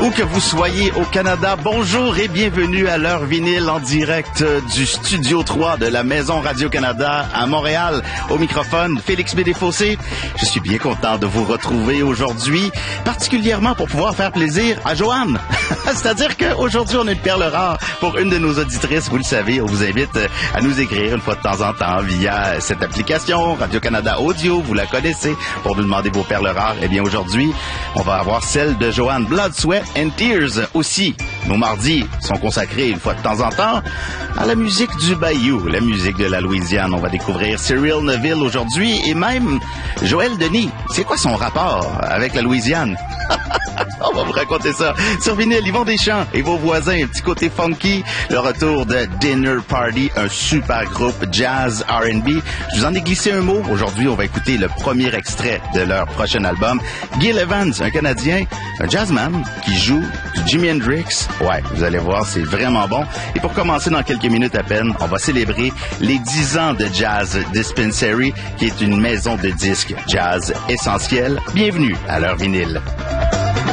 Où que vous soyez au Canada, bonjour et bienvenue à l'heure vinyle en direct du Studio 3 de la Maison Radio-Canada à Montréal. Au microphone, Félix Bédéfossé. Je suis bien content de vous retrouver aujourd'hui, particulièrement pour pouvoir faire plaisir à Joanne. C'est-à-dire qu'aujourd'hui, on a une perle rare pour une de nos auditrices. Vous le savez, on vous invite à nous écrire une fois de temps en temps via cette application Radio-Canada Audio. Vous la connaissez pour nous demander vos perles rares. Eh bien, aujourd'hui, on va avoir celle de Joanne, Blood, Sweat and Tears aussi. Nos mardis sont consacrés une fois de temps en temps à la musique du Bayou, la musique de la Louisiane. On va découvrir Cyril Neville aujourd'hui et même Joël Denis. C'est quoi son rapport avec la Louisiane? On va vous raconter ça. Sur vinyle, Yvon Deschamps et vos voisins, un petit côté funky. Le retour de Dinner Party, un super groupe jazz R&B. Je vous en ai glissé un mot. Aujourd'hui, on va écouter le premier extrait de leur prochain album. Gil Evans, un Canadien, un jazzman qui joue du Jimi Hendrix. Ouais, vous allez voir, c'est vraiment bon. Et pour commencer dans quelques minutes à peine, on va célébrer les 10 ans de Jazz Dispensary, qui est une maison de disques jazz essentielle. Bienvenue à l'heure vinyle.